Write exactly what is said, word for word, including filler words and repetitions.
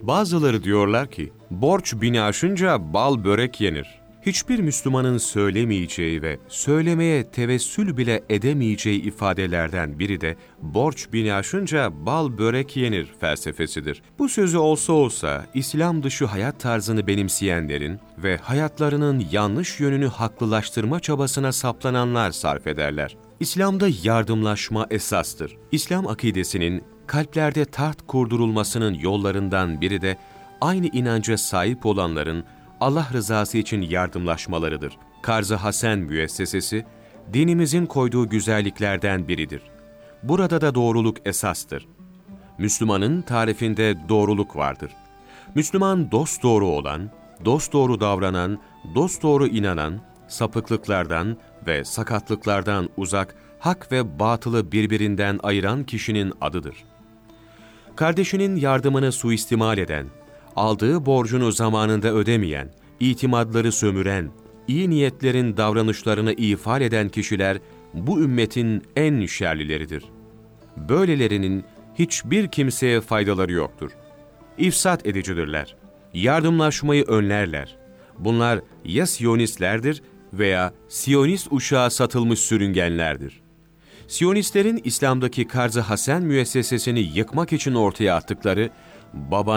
Bazıları diyorlar ki, borç bini aşınca bal börek yenir. Hiçbir Müslümanın söylemeyeceği ve söylemeye tevessül bile edemeyeceği ifadelerden biri de borç bini aşınca bal börek yenir felsefesidir. Bu sözü olsa olsa İslam dışı hayat tarzını benimseyenlerin ve hayatlarının yanlış yönünü haklılaştırma çabasına saplananlar sarf ederler. İslam'da yardımlaşma esastır. İslam akidesinin kalplerde taht kurdurulmasının yollarından biri de aynı inanca sahip olanların Allah rızası için yardımlaşmalarıdır. Karz-ı Hasen müessesesi, dinimizin koyduğu güzelliklerden biridir. Burada da doğruluk esastır. Müslümanın tarifinde doğruluk vardır. Müslüman dosdoğru olan, dosdoğru davranan, dosdoğru inanan, sapıklıklardan ve sakatlıklardan uzak, hak ve batılı birbirinden ayıran kişinin adıdır. Kardeşinin yardımını suistimal eden, aldığı borcunu zamanında ödemeyen, itimadları sömüren, iyi niyetlerin davranışlarını ifade eden kişiler bu ümmetin en şerlileridir. Böylelerinin hiçbir kimseye faydaları yoktur. İfsat edicidirler. Yardımlaşmayı önlerler. Bunlar ya Siyonistlerdir veya Siyonist uşağa satılmış sürüngenlerdir. Siyonistlerin İslam'daki Karz-ı Hasen müessesesini yıkmak için ortaya attıkları, baba